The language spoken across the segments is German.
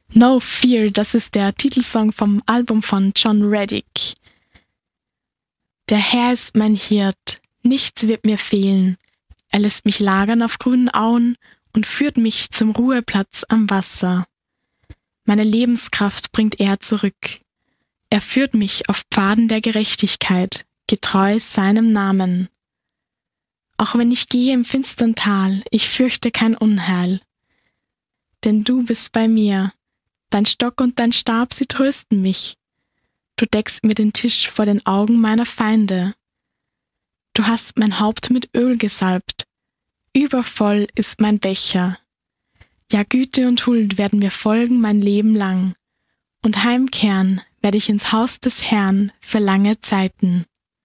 No Fear, das ist der Titelsong vom Album von John Reddick. Der Herr ist mein Hirt, nichts wird mir fehlen. Er lässt mich lagern auf grünen Auen und führt mich zum Ruheplatz am Wasser. Meine Lebenskraft bringt er zurück. Er führt mich auf Pfaden der Gerechtigkeit, getreu seinem Namen. Auch wenn ich gehe im finstern Tal, ich fürchte kein Unheil. Denn du bist bei mir. Dein Stock und dein Stab, sie trösten mich. Du deckst mir den Tisch vor den Augen meiner Feinde. Du hast mein Haupt mit Öl gesalbt. Übervoll ist mein Becher. Ja, Güte und Huld werden mir folgen mein Leben lang. Und heimkehren werde ich ins Haus des Herrn für lange Zeiten.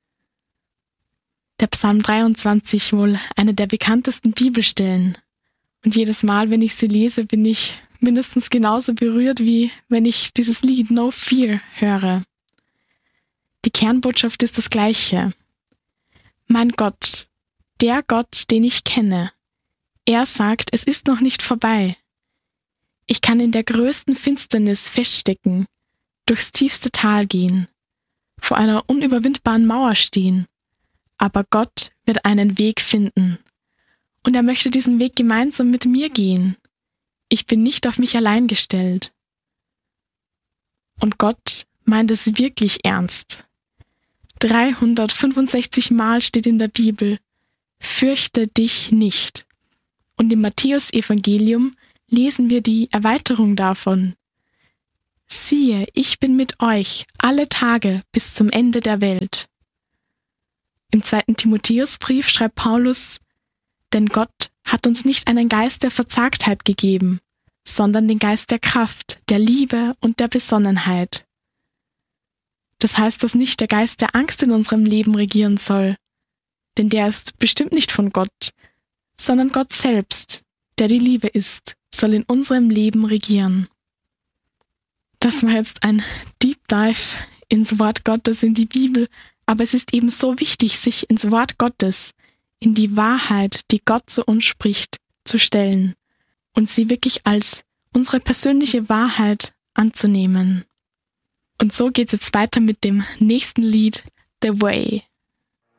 Der Psalm 23, wohl eine der bekanntesten Bibelstellen. Und jedes Mal, wenn ich sie lese, bin ich mindestens genauso berührt, wie wenn ich dieses Lied No Fear höre. Die Kernbotschaft ist das Gleiche. Mein Gott, der Gott, den ich kenne, er sagt, es ist noch nicht vorbei. Ich kann in der größten Finsternis feststecken, durchs tiefste Tal gehen, vor einer unüberwindbaren Mauer stehen, aber Gott wird einen Weg finden. Und er möchte diesen Weg gemeinsam mit mir gehen. Ich bin nicht auf mich allein gestellt. Und Gott meint es wirklich ernst. 365 Mal steht in der Bibel, fürchte dich nicht. Und im Matthäus-Evangelium lesen wir die Erweiterung davon. Siehe, ich bin mit euch alle Tage bis zum Ende der Welt. Im 2. Timotheusbrief schreibt Paulus, denn Gott hat uns nicht einen Geist der Verzagtheit gegeben, sondern den Geist der Kraft, der Liebe und der Besonnenheit. Das heißt, dass nicht der Geist der Angst in unserem Leben regieren soll, denn der ist bestimmt nicht von Gott, sondern Gott selbst, der die Liebe ist, soll in unserem Leben regieren. Das war jetzt ein Deep Dive ins Wort Gottes, in die Bibel, aber es ist eben so wichtig, sich ins Wort Gottes, in die Wahrheit, die Gott zu uns spricht, zu stellen und sie wirklich als unsere persönliche Wahrheit anzunehmen. Und so geht es jetzt weiter mit dem nächsten Lied, The Way.